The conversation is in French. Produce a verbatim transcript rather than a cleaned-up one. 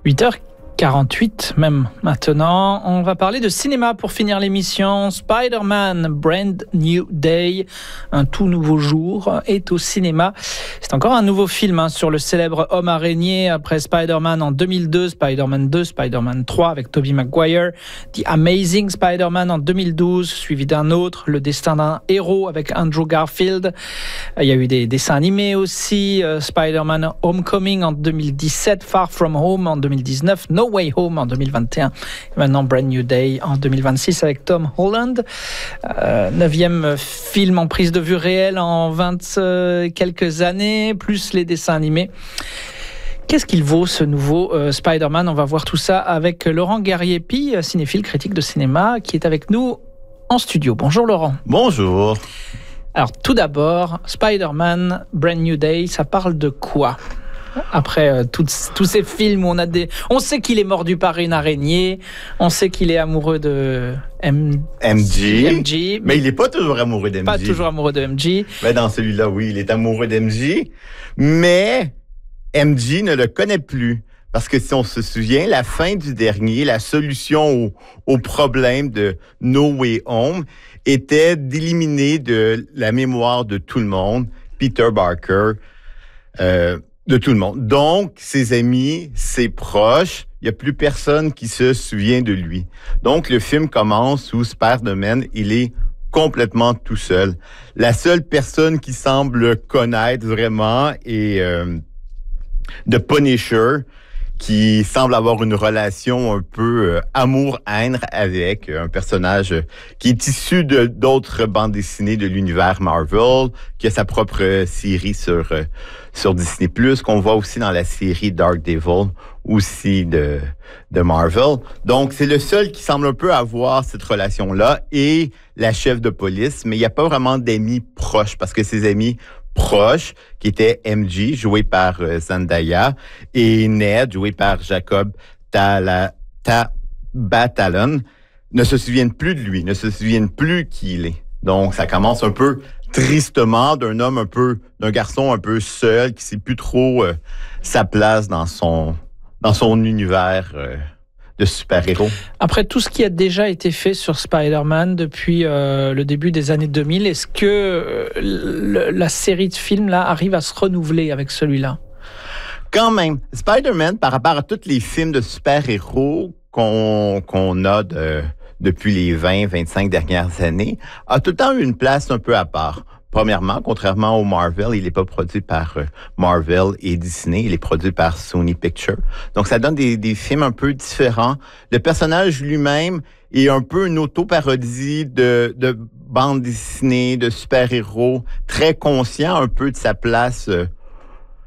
huit heures quarante-huit même maintenant. On va parler de cinéma pour finir l'émission. Spider-Man, Brand New Day, un tout nouveau jour, est au cinéma. C'est encore un nouveau film hein, sur le célèbre homme araignée après Spider-Man en deux mille deux, Spider-Man deux, Spider-Man trois avec Tobey Maguire, The Amazing Spider-Man en deux mille douze, suivi d'un autre, Le destin d'un héros avec Andrew Garfield. Il y a eu des dessins animés aussi, euh, Spider-Man Homecoming en deux mille dix-sept, Far From Home en deux mille dix-neuf, No Way Home en deux mille vingt et un, et maintenant Brand New Day en deux mille vingt-six avec Tom Holland. Euh, neuvième film en prise de vue réelle en vingt euh, quelques années, plus les dessins animés. Qu'est-ce qu'il vaut ce nouveau euh, Spider-Man ? On va voir tout ça avec Laurent Garriépi, cinéphile, critique de cinéma, qui est avec nous en studio. Bonjour Laurent. Bonjour. Alors tout d'abord, Spider-Man, Brand New Day, ça parle de quoi ? Après euh, tous ces films où on a des, on sait qu'il est mordu par une araignée, on sait qu'il est amoureux de M... M J. M J, mais il n'est pas toujours amoureux d'M J. Pas toujours amoureux de M J. Mais dans celui-là, oui, il est amoureux d'M J, mais M J ne le connaît plus. Parce que si on se souvient, la fin du dernier, la solution au, au problème de No Way Home était d'éliminer de la mémoire de tout le monde, Peter Parker, euh, de tout le monde. Donc, ses amis, ses proches, il n'y a plus personne qui se souvient de lui. Donc, le film commence où Spider-Man, il est complètement tout seul. La seule personne qui semble le connaître vraiment est euh, The Punisher, qui semble avoir une relation un peu euh, amour-haine avec euh, un personnage euh, qui est issu de d'autres bandes dessinées de l'univers Marvel, qui a sa propre euh, série sur euh, sur Disney plus, qu'on voit aussi dans la série Dark Devil, aussi de de Marvel. Donc c'est le seul qui semble un peu avoir cette relation-là, et la chef de police, mais il n'y a pas vraiment d'amis proches, parce que ses amis proche, qui était M J, joué par euh, Zendaya, et Ned, joué par Jacob Tala, Tabatalon, ne se souviennent plus de lui, ne se souviennent plus qui il est. Donc, ça commence un peu tristement d'un homme un peu, d'un garçon un peu seul, qui sait plus trop euh, sa place dans son, dans son univers euh, de super-héros. Après tout ce qui a déjà été fait sur Spider-Man depuis euh, le début des années deux mille, est-ce que euh, le, la série de films là arrive à se renouveler avec celui-là? Quand même, Spider-Man, par rapport à tous les films de super-héros qu'on, qu'on a de, depuis les vingt à vingt-cinq dernières années, a tout le temps eu une place un peu à part. Premièrement, contrairement au Marvel, il n'est pas produit par euh, Marvel et Disney, il est produit par Sony Pictures. Donc, ça donne des, des films un peu différents. Le personnage lui-même est un peu une auto-parodie de, de bande dessinée, de super-héros, très conscient un peu de sa place euh,